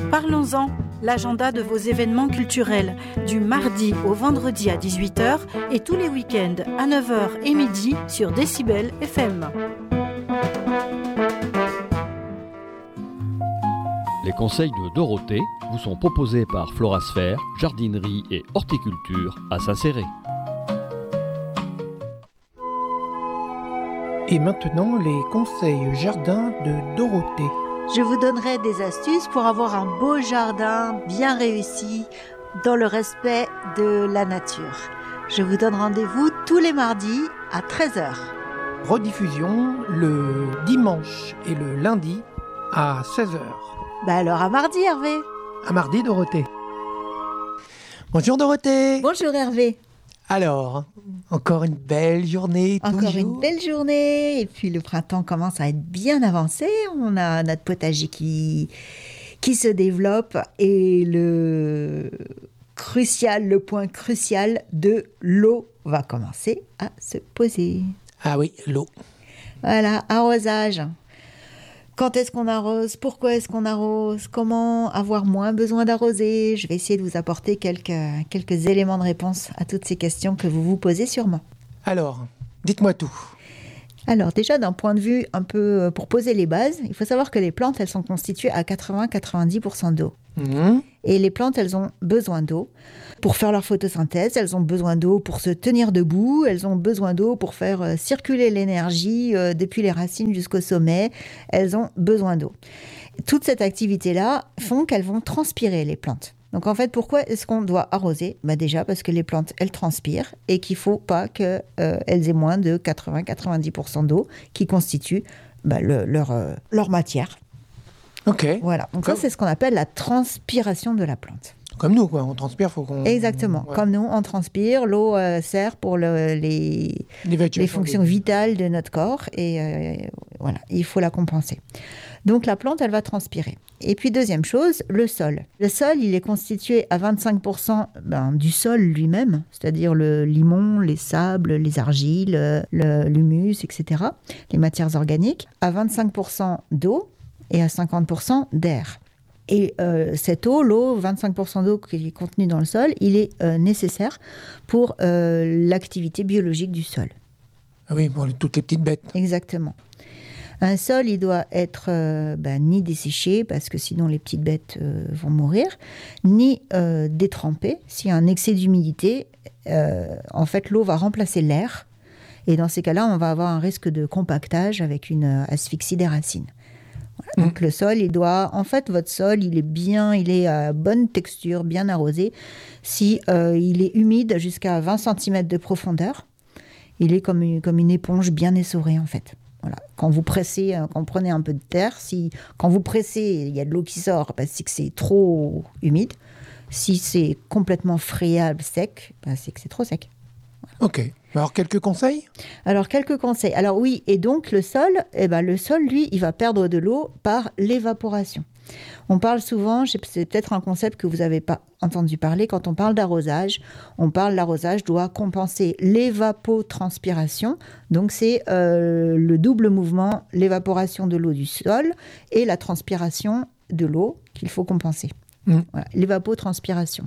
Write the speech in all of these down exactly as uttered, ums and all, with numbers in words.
Parlons-en, l'agenda de vos événements culturels, du mardi au vendredi à dix-huit heures et tous les week-ends à neuf heures et midi sur Décibel F M. Les conseils de Dorothée vous sont proposés par Florasphère, jardinerie et horticulture à Saint-Céré. Et maintenant, les conseils jardin de Dorothée. Je vous donnerai des astuces pour avoir un beau jardin bien réussi dans le respect de la nature. Je vous donne rendez-vous tous les mardis à treize heures. Rediffusion le dimanche et le lundi à seize heures. Bah alors à mardi, Hervé. À mardi, Dorothée. Bonjour Dorothée. Bonjour Hervé. Alors, encore une belle journée. Encore toujours. une belle journée. Et puis le printemps commence à être bien avancé. On a notre potager qui, qui se développe. Et le crucial, le point crucial de l'eau va commencer à se poser. Ah oui, l'eau. Voilà, arrosage. Quand est-ce qu'on arrose? Pourquoi est-ce qu'on arrose? Comment avoir moins besoin d'arroser? Je vais essayer de vous apporter quelques, quelques éléments de réponse à toutes ces questions que vous vous posez sûrement. Alors, dites-moi tout. Alors déjà, d'un point de vue un peu pour poser les bases, il faut savoir que les plantes, elles sont constituées à quatre-vingts à quatre-vingt-dix pour cent d'eau. Mmh. Et les plantes, elles ont besoin d'eau pour faire leur photosynthèse, elles ont besoin d'eau pour se tenir debout, elles ont besoin d'eau pour faire euh, circuler l'énergie euh, depuis les racines jusqu'au sommet, elles ont besoin d'eau. Toute cette activité-là font qu'elles vont transpirer, les plantes. Donc en fait, pourquoi est-ce qu'on doit arroser? Bah déjà parce que les plantes, elles transpirent et qu'il ne faut pas qu'elles euh, aient moins de quatre-vingts à quatre-vingt-dix pour cent d'eau qui constitue bah, le, leur, euh, leur matière. Ok. Voilà, donc Comme... ça c'est ce qu'on appelle la transpiration de la plante. Comme nous, quoi. On transpire, faut qu'on... Exactement, ouais. Comme nous, on transpire, l'eau euh, sert pour le, les, les fonctions des... vitales de notre corps et euh, voilà, il faut la compenser. Donc la plante, elle va transpirer. Et puis deuxième chose, le sol. Le sol, il est constitué à vingt-cinq pour cent ben, du sol lui-même, c'est-à-dire le limon, les sables, les argiles, le, l'humus, et cetera, les matières organiques, à vingt-cinq pour cent d'eau et à cinquante pour cent d'air. Et euh, cette eau, l'eau, vingt-cinq pour cent d'eau qui est contenue dans le sol, il est euh, nécessaire pour euh, l'activité biologique du sol. Ah oui, pour toutes les petites bêtes. Exactement. Un sol, il doit être euh, ben, ni desséché, parce que sinon les petites bêtes euh, vont mourir, ni euh, détrempé. S'il y a un excès d'humidité, euh, en fait, l'eau va remplacer l'air. Et dans ces cas-là, on va avoir un risque de compactage avec une euh, asphyxie des racines. Voilà, donc mmh. le sol, il doit, en fait, votre sol, il est bien, il est à bonne texture, bien arrosé. Si euh, il est humide jusqu'à vingt centimètres de profondeur, il est comme une, comme une éponge bien essorée, en fait. Voilà. Quand vous pressez, quand vous prenez un peu de terre, si quand vous pressez, il y a de l'eau qui sort, bah, c'est que c'est trop humide. Si c'est complètement friable, sec, bah, c'est que c'est trop sec. Voilà. Ok. Alors, quelques conseils ? Alors, quelques conseils. Alors oui, et donc le sol, eh ben, le sol, lui, il va perdre de l'eau par l'évaporation. On parle souvent, c'est peut-être un concept que vous n'avez pas entendu parler, quand on parle d'arrosage, on parle l'arrosage doit compenser l'évapotranspiration. Donc c'est euh, le double mouvement, l'évaporation de l'eau du sol et la transpiration de l'eau qu'il faut compenser. Mmh. Voilà, l'évapotranspiration.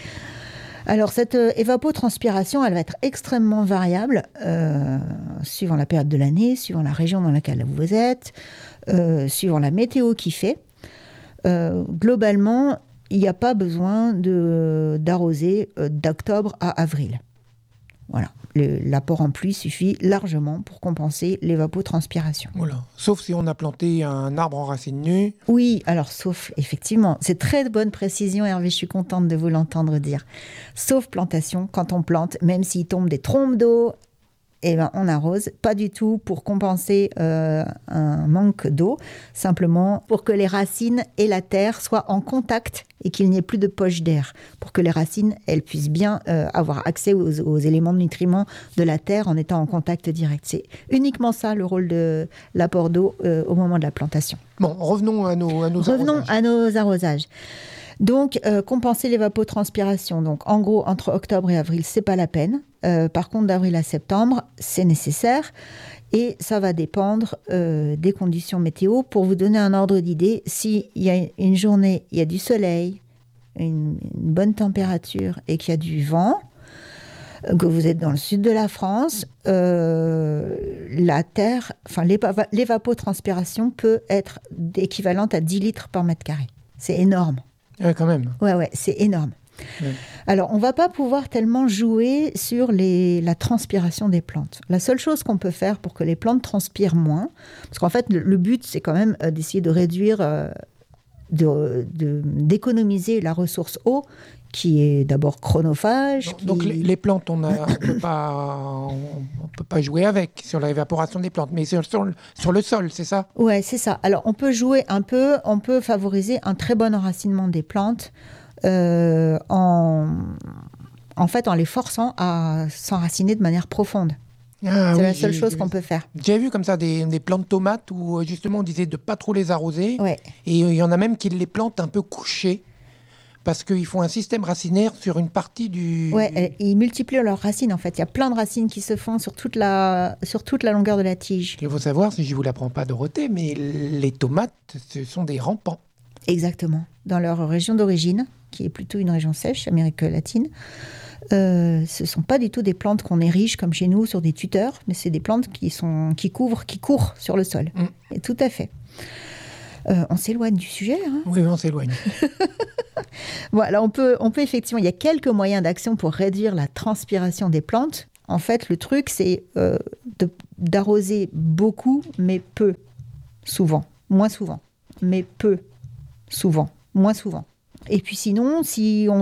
Alors, cette euh, évapotranspiration, elle va être extrêmement variable euh, suivant la période de l'année, suivant la région dans laquelle vous êtes, euh, suivant la météo qui fait. Euh, globalement, il n'y a pas besoin de, d'arroser euh, d'octobre à avril. Voilà. Le, l'apport en pluie suffit largement pour compenser l'évapotranspiration. Voilà. Sauf si on a planté un arbre en racines nues. Oui, alors sauf, effectivement, c'est très bonne précision, Hervé, je suis contente de vous l'entendre dire. Sauf plantation, quand on plante, même s'il tombe des trombes d'eau, eh ben, on arrose, pas du tout pour compenser euh, un manque d'eau, simplement pour que les racines et la terre soient en contact et qu'il n'y ait plus de poche d'air, pour que les racines, elles puissent bien euh, avoir accès aux, aux éléments de nutriments de la terre en étant en contact direct. C'est uniquement ça le rôle de l'apport d'eau euh, au moment de la plantation. Bon, revenons à nos, à nos revenons arrosages. à nos arrosages. Donc, euh, compenser l'évapotranspiration. Donc, en gros, entre octobre et avril, c'est pas la peine. Euh, par contre, d'avril à septembre, c'est nécessaire. Et ça va dépendre euh, des conditions météo. Pour vous donner un ordre d'idée, s'il y a une journée, il y a du soleil, une, une bonne température et qu'il y a du vent, que vous êtes dans le sud de la France, euh, la terre, enfin l'éva- l'évapotranspiration peut être équivalente à dix litres par mètre carré. C'est énorme. Ouais, quand même. Ouais, ouais, c'est énorme. Ouais. Alors, on ne va pas pouvoir tellement jouer sur les, la transpiration des plantes. La seule chose qu'on peut faire pour que les plantes transpirent moins, parce qu'en fait, le, le but, c'est quand même euh, d'essayer de réduire, euh, de, de, d'économiser la ressource eau, qui est d'abord chronophage. Donc, qui... donc les, les plantes, on ne peut pas, on peut pas jouer avec sur l'évaporation des plantes, mais sur, sur, le, sur le sol, c'est ça ? Ouais, c'est ça. Alors, on peut jouer un peu, on peut favoriser un très bon enracinement des plantes. Euh, en, en fait, en les forçant à s'enraciner de manière profonde. Ah, c'est oui, la seule j'ai, chose j'ai, qu'on peut faire. J'ai vu comme ça des, des plants de tomates où justement on disait de ne pas trop les arroser. Ouais. Et il y en a même qui les plantent un peu couchées parce qu'ils font un système racinaire sur une partie du... Ouais, ils multiplient leurs racines en fait. Il y a plein de racines qui se font sur toute la, sur toute la longueur de la tige. Il faut savoir, si je ne vous l'apprends pas Dorothée, mais les tomates, ce sont des rampants. Exactement. Dans leur région d'origine, qui est plutôt une région sèche, Amérique latine, euh, ce ne sont pas du tout des plantes qu'on érige comme chez nous sur des tuteurs, mais c'est des plantes qui, sont, qui couvrent, qui courent sur le sol. Mm. Et tout à fait. Euh, on s'éloigne du sujet. Hein. Oui, on s'éloigne. Bon, alors on peut, on peut effectivement, il y a quelques moyens d'action pour réduire la transpiration des plantes. En fait, le truc, c'est euh, de, d'arroser beaucoup, mais peu, souvent, moins souvent, mais peu, souvent, moins souvent. Et puis sinon, si on